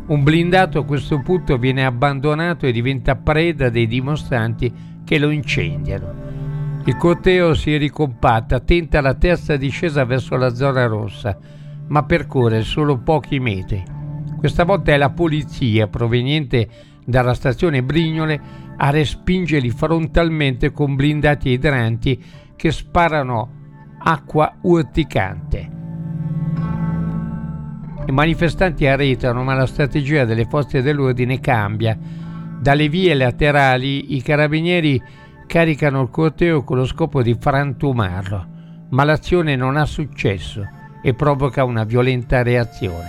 Un blindato a questo punto viene abbandonato e diventa preda dei dimostranti che lo incendiano. Il corteo si ricompatta, tenta la terza discesa verso la zona rossa, ma percorre solo pochi metri. Questa volta è la polizia proveniente dalla stazione Brignole a respingerli frontalmente con blindati idranti che sparano acqua urticante. I manifestanti arretrano, ma la strategia delle forze dell'ordine cambia. Dalle vie laterali i carabinieri caricano il corteo con lo scopo di frantumarlo, ma l'azione non ha successo e provoca una violenta reazione.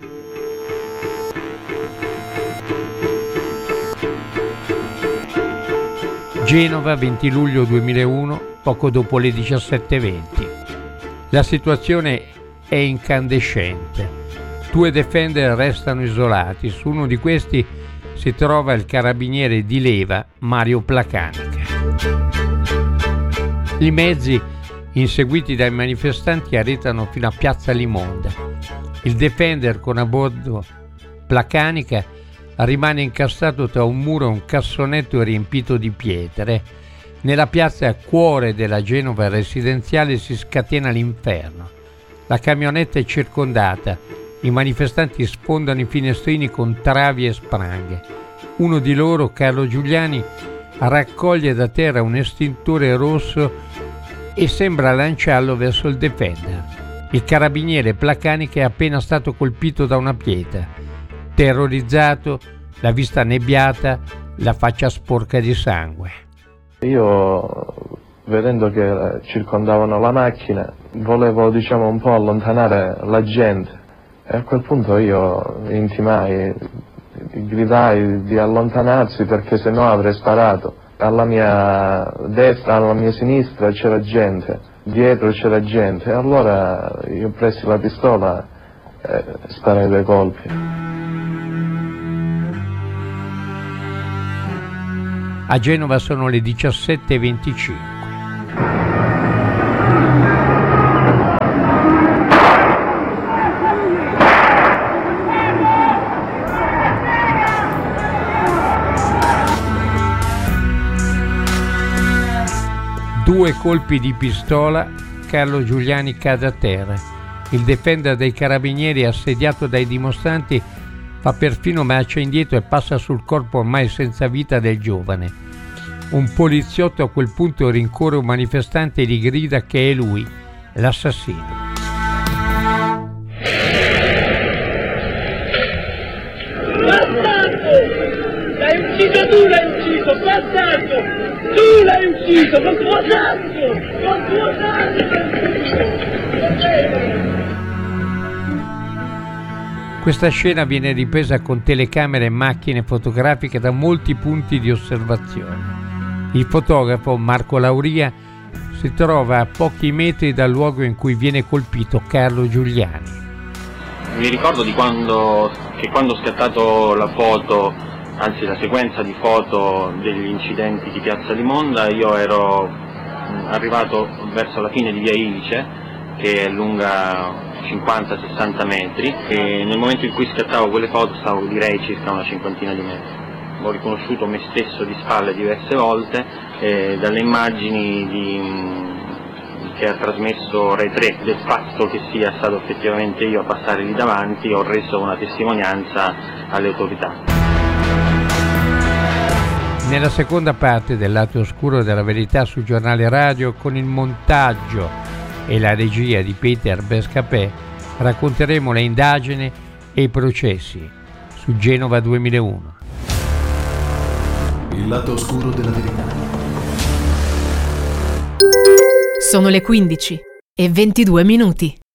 Genova, 20 luglio 2001, poco dopo le 17:20. La situazione è incandescente. 2 defender restano isolati. Su uno di questi si trova il carabiniere di leva Mario Placanica. I mezzi, inseguiti dai manifestanti, arretrano fino a Piazza Limonda. Il defender con a bordo Placanica rimane incastrato tra un muro e un cassonetto riempito di pietre. Nella piazza cuore della Genova residenziale si scatena l'inferno. La camionetta è circondata. I manifestanti sfondano i finestrini con travi e spranghe. Uno di loro, Carlo Giuliani, raccoglie da terra un estintore rosso e sembra lanciarlo verso il defender. Il carabiniere Placanica è appena stato colpito da una pietra. Terrorizzato, la vista nebbiata, la faccia sporca di sangue. Io, vedendo che circondavano la macchina, volevo un po' allontanare la gente. E a quel punto io intimai, gridai di allontanarsi perché sennò avrei sparato. Alla mia destra, alla mia sinistra c'era gente, dietro c'era gente, e allora io presi la pistola e sparai 2 colpi. A Genova sono le 17:25. Due colpi di pistola, Carlo Giuliani cade a terra. Il defender dei carabinieri, assediato dai dimostranti, fa perfino marcia indietro e passa sul corpo ormai senza vita del giovane. Un poliziotto a quel punto rincorre un manifestante e gli grida che è lui, l'assassino. Bastardo! L'hai ucciso tu, l'hai ucciso, bastardo! Tu l'hai ucciso, con tuo sangue! Con tuo sangue! Questa scena viene ripresa con telecamere e macchine fotografiche da molti punti di osservazione. Il fotografo Marco Lauria si trova a pochi metri dal luogo in cui viene colpito Carlo Giuliani. Mi ricordo di quando ho scattato la foto, anzi la sequenza di foto degli incidenti di Piazza Limonda, io ero arrivato verso la fine di via Ilice, che è lunga 50-60 metri, e nel momento in cui scattavo quelle foto stavo direi circa una 50 di metri. Ho riconosciuto me stesso di spalle diverse volte e dalle immagini che ha trasmesso Rai 3 del fatto che sia stato effettivamente io a passare lì davanti, ho reso una testimonianza alle autorità. Nella seconda parte del lato oscuro della verità sul giornale radio, con il montaggio e la regia di Peter Bescapè, racconteremo le indagini e i processi su Genova 2001. Il lato oscuro della verità. Sono le 15:22.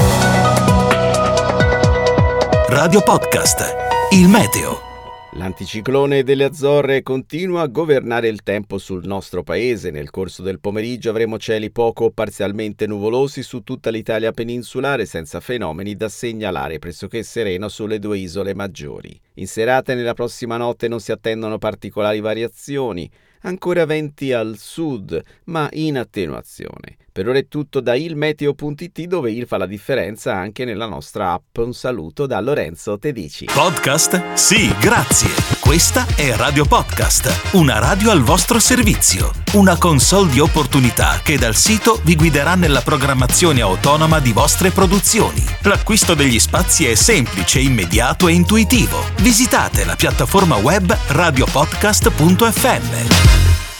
Radio Podcast. Il meteo. L'anticiclone delle Azzorre continua a governare il tempo sul nostro paese. Nel corso del pomeriggio avremo cieli poco o parzialmente nuvolosi su tutta l'Italia peninsulare, senza fenomeni da segnalare, pressoché sereno sulle 2 isole maggiori. In serata e nella prossima notte non si attendono particolari variazioni. ancora venti al sud, ma in attenuazione. Per ora è tutto da ilmeteo.it, dove il fa la differenza anche nella nostra app. Un saluto da Lorenzo Tedici. Podcast? Sì, grazie. Questa è Radio Podcast, una radio al vostro servizio. Una console di opportunità che dal sito vi guiderà nella programmazione autonoma di vostre produzioni. L'acquisto degli spazi è semplice, immediato e intuitivo. Visitate la piattaforma web radiopodcast.fm.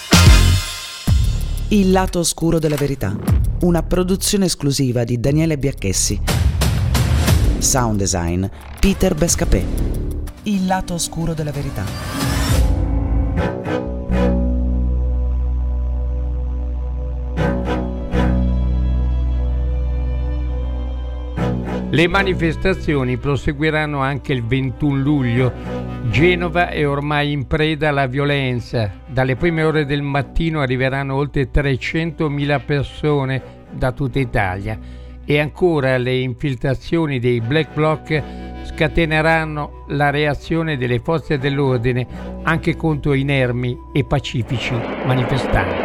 Il lato oscuro della verità, una produzione esclusiva di Daniele Biacchessi. Sound design Peter Bescapè. Il lato oscuro della verità. Le manifestazioni proseguiranno anche il 21 luglio. Genova è ormai in preda alla violenza. Dalle prime ore del mattino arriveranno oltre 300.000 persone da tutta Italia e ancora le infiltrazioni dei Black Bloc scateneranno la reazione delle forze dell'ordine anche contro inermi e pacifici manifestanti.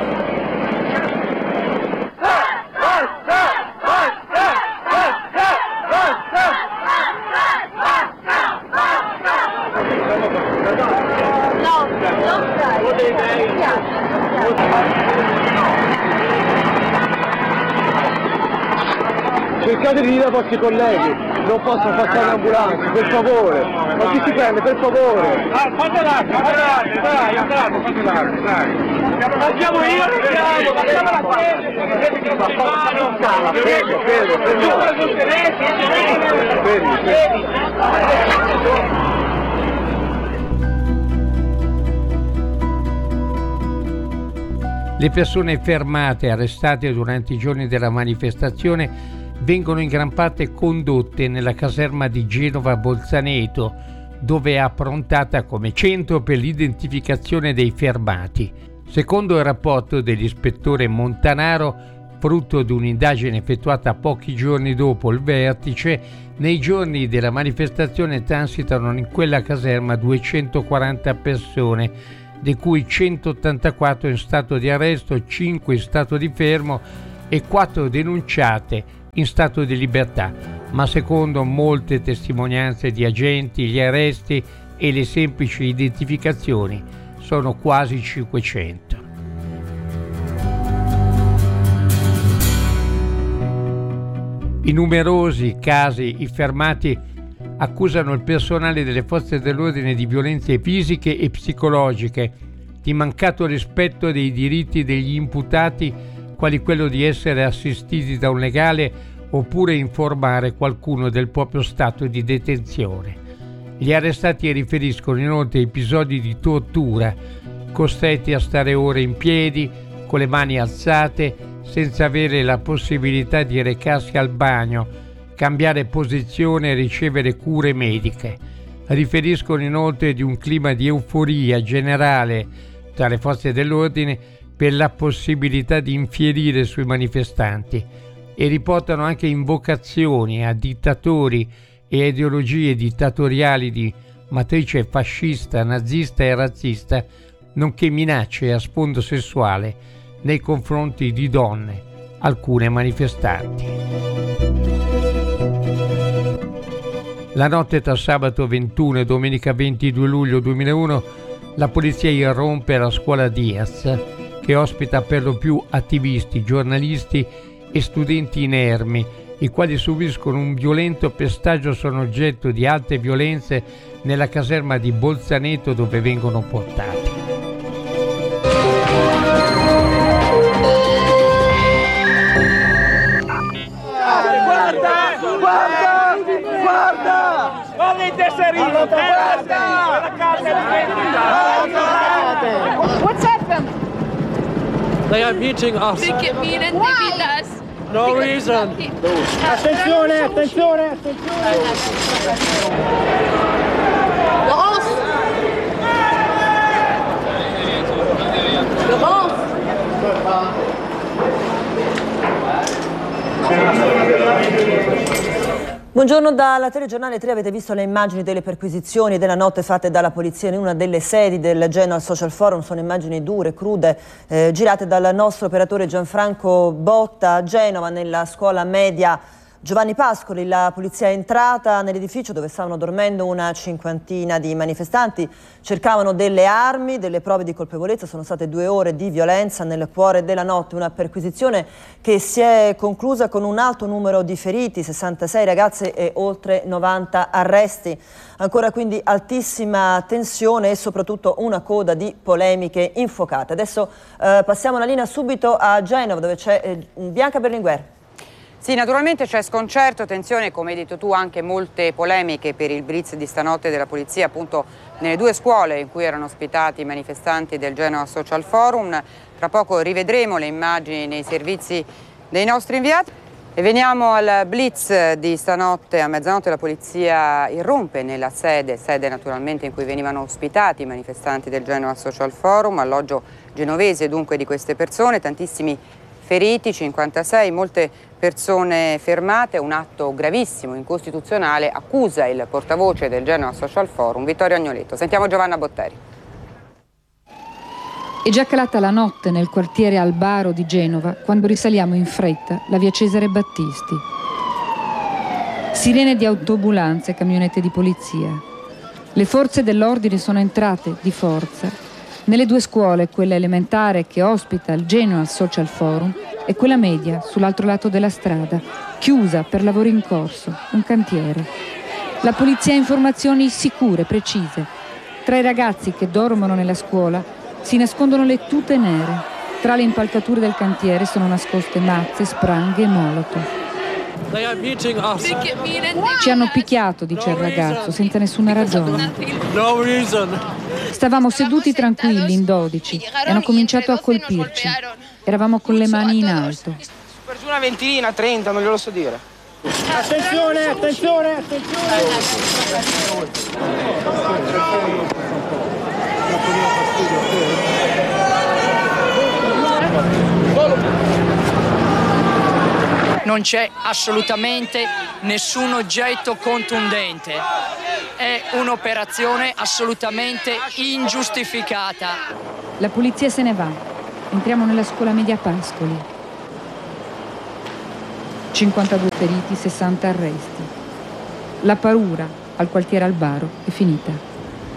Cercate di dire ai vostri colleghi, non possono passare l'ambulanza, per favore, ma chi si prende, per favore? Fate l'acqua, dai, facciamo io, facciamo la Le persone fermate e arrestate durante i giorni della manifestazione vengono in gran parte condotte nella caserma di Genova Bolzaneto, dove è approntata come centro per l'identificazione dei fermati. Secondo il rapporto dell'ispettore Montanaro, frutto di un'indagine effettuata pochi giorni dopo il vertice, nei giorni della manifestazione transitano in quella caserma 240 persone, di cui 184 in stato di arresto, 5 in stato di fermo e 4 denunciate in stato di libertà, ma secondo molte testimonianze di agenti gli arresti e le semplici identificazioni sono quasi 500. In numerosi casi i fermati accusano il personale delle forze dell'ordine di violenze fisiche e psicologiche, di mancato rispetto dei diritti degli imputati, quali quello di essere assistiti da un legale oppure informare qualcuno del proprio stato di detenzione. Gli arrestati riferiscono inoltre episodi di tortura, costretti a stare ore in piedi, con le mani alzate, senza avere la possibilità di recarsi al bagno, cambiare posizione e ricevere cure mediche. Riferiscono inoltre di un clima di euforia generale tra le forze dell'ordine per la possibilità di infierire sui manifestanti e riportano anche invocazioni a dittatori e a ideologie dittatoriali di matrice fascista, nazista e razzista, nonché minacce a sfondo sessuale nei confronti di donne, alcune manifestanti. La notte tra sabato 21 e domenica 22 luglio 2001 la polizia irrompe la scuola Diaz, che ospita per lo più attivisti, giornalisti e studenti inermi, i quali subiscono un violento pestaggio, sono oggetto di altre violenze nella caserma di Bolzaneto dove vengono portati. Guarda il tesserino! What's happened? They are beating us. Why? No reason. Attenzione, attenzione, attenzione! Buongiorno dalla Telegiornale 3, avete visto le immagini delle perquisizioni della notte fatte dalla polizia in una delle sedi del Genoa Social Forum. Sono immagini dure, crude, girate dal nostro operatore Gianfranco Botta a Genova, nella scuola media Giovanni Pascoli. La polizia è entrata nell'edificio dove stavano dormendo una cinquantina di manifestanti, cercavano delle armi, delle prove di colpevolezza. Sono state 2 ore di violenza nel cuore della notte, una perquisizione che si è conclusa con un alto numero di feriti, 66 ragazze e oltre 90 arresti. Ancora quindi altissima tensione e soprattutto una coda di polemiche infuocate. Adesso passiamo la linea subito a Genova, dove c'è Bianca Berlinguer. Sì, naturalmente c'è sconcerto, tensione, come hai detto tu, anche molte polemiche per il blitz di stanotte della polizia appunto nelle 2 scuole in cui erano ospitati i manifestanti del Genoa Social Forum. Tra poco rivedremo le immagini nei servizi dei nostri inviati. E veniamo al blitz di stanotte. A mezzanotte la polizia irrompe nella sede naturalmente in cui venivano ospitati i manifestanti del Genoa Social Forum, alloggio genovese dunque di queste persone, tantissimi feriti, 56, molte persone fermate, un atto gravissimo, incostituzionale, accusa il portavoce del Genoa Social Forum, Vittorio Agnoletto. Sentiamo Giovanna Botteri. È già calata la notte nel quartiere Albaro di Genova quando risaliamo in fretta la via Cesare Battisti. Sirene di autoambulanze e camionette di polizia. Le forze dell'ordine sono entrate di forza nelle 2 scuole, quella elementare che ospita il Genoa Social Forum e quella media sull'altro lato della strada, chiusa per lavori in corso, un cantiere. La polizia ha informazioni sicure, precise. Tra i ragazzi che dormono nella scuola si nascondono le tute nere. Tra le impalcature del cantiere sono nascoste mazze, spranghe e molotov. Ci hanno picchiato, dice il ragazzo, senza nessuna ragione. Stavamo seduti tranquilli in 12 e hanno cominciato a colpirci. Eravamo con le mani in alto. Per su una ventina, 30, non glielo so dire. Attenzione, attenzione, attenzione! Non c'è assolutamente nessun oggetto contundente. È un'operazione assolutamente ingiustificata. La polizia se ne va. Entriamo nella scuola media Pascoli. 52 feriti, 60 arresti. La paura al quartiere Albaro è finita.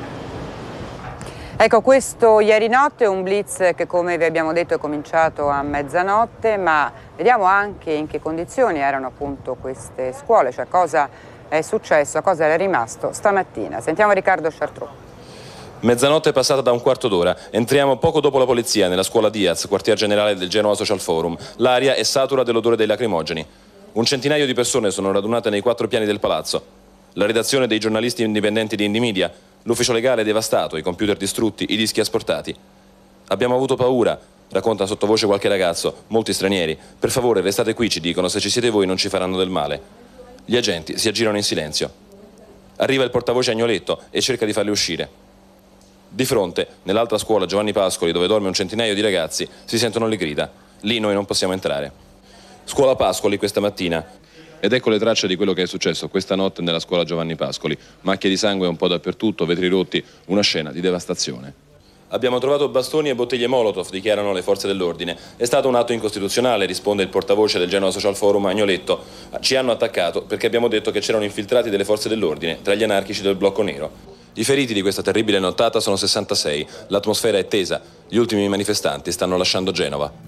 Ecco, questo ieri notte è un blitz che, come vi abbiamo detto, è cominciato a mezzanotte, ma vediamo anche in che condizioni erano appunto queste scuole, cioè cosa è successo, cosa era rimasto stamattina. Sentiamo Riccardo Chartreux. Mezzanotte è passata da un quarto d'ora. Entriamo poco dopo la polizia nella scuola Diaz, quartier generale del Genoa Social Forum. L'aria è satura dell'odore dei lacrimogeni. Un centinaio di persone sono radunate nei 4 piani del palazzo. La redazione dei giornalisti indipendenti di Indymedia, l'ufficio legale è devastato, i computer distrutti, i dischi asportati. Abbiamo avuto paura, racconta sottovoce qualche ragazzo, molti stranieri. Per favore restate qui, ci dicono, se ci siete voi non ci faranno del male. Gli agenti si aggirano in silenzio. Arriva il portavoce Agnoletto e cerca di farli uscire. Di fronte, nell'altra scuola Giovanni Pascoli, dove dorme un centinaio di ragazzi, si sentono le grida. Lì noi non possiamo entrare. Scuola Pascoli questa mattina. Ed ecco le tracce di quello che è successo questa notte nella scuola Giovanni Pascoli. Macchie di sangue un po' dappertutto, vetri rotti, una scena di devastazione. Abbiamo trovato bastoni e bottiglie Molotov, dichiarano le forze dell'ordine. È stato un atto incostituzionale, risponde il portavoce del Genoa Social Forum Agnoletto. Ci hanno attaccato perché abbiamo detto che c'erano infiltrati delle forze dell'ordine tra gli anarchici del blocco nero. I feriti di questa terribile nottata sono 66. L'atmosfera è tesa. Gli ultimi manifestanti stanno lasciando Genova.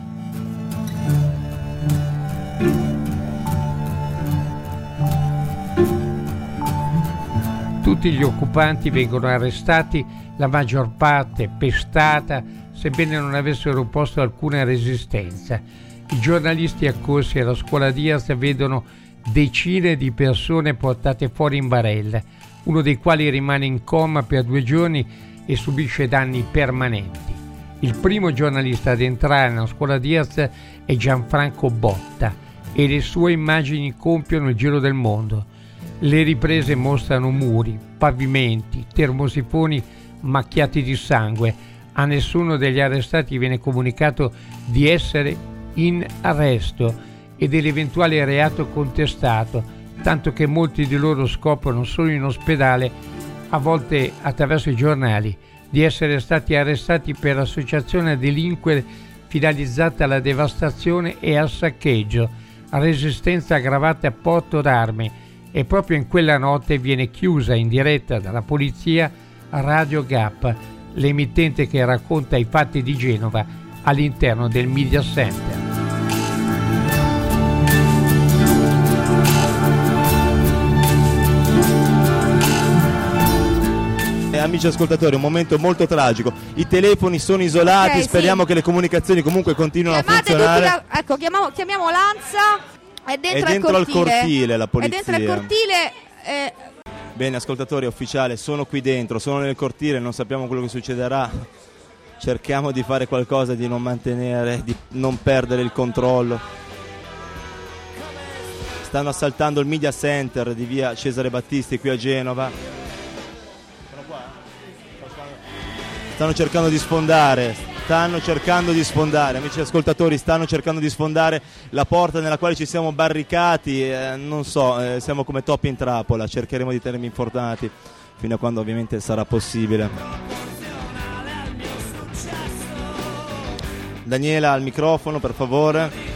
Tutti gli occupanti vengono arrestati, la maggior parte pestata, sebbene non avessero posto alcuna resistenza. I giornalisti accorsi alla scuola Diaz vedono decine di persone portate fuori in barella, uno dei quali rimane in coma per 2 giorni e subisce danni permanenti. Il primo giornalista ad entrare nella scuola Diaz è Gianfranco Botta e le sue immagini compiono il giro del mondo. Le riprese mostrano muri, pavimenti, termosifoni macchiati di sangue. A nessuno degli arrestati viene comunicato di essere in arresto e dell'eventuale reato contestato, tanto che molti di loro scoprono solo in ospedale, a volte attraverso i giornali, di essere stati arrestati per associazione a delinquere finalizzata alla devastazione e al saccheggio, a resistenza aggravata a porto d'armi, e proprio in quella notte viene chiusa in diretta dalla polizia Radio Gap, l'emittente che racconta i fatti di Genova all'interno del Media Center. Amici ascoltatori, un momento molto tragico. I telefoni sono isolati, okay, speriamo che le comunicazioni comunque continuino a funzionare. Ecco, chiamiamo l'ANSA. È dentro al cortile la polizia. È dentro il cortile. Bene, ascoltatori, ufficiale, sono qui dentro, sono nel cortile, non sappiamo quello che succederà. Cerchiamo di fare qualcosa, di non perdere il controllo. Stanno assaltando il Media Center di via Cesare Battisti qui a Genova. Stanno cercando di sfondare, amici ascoltatori, stanno cercando di sfondare la porta nella quale ci siamo barricati, non so, siamo come topi in trappola, cercheremo di tenervi informati fino a quando ovviamente sarà possibile. Daniela al microfono, per favore.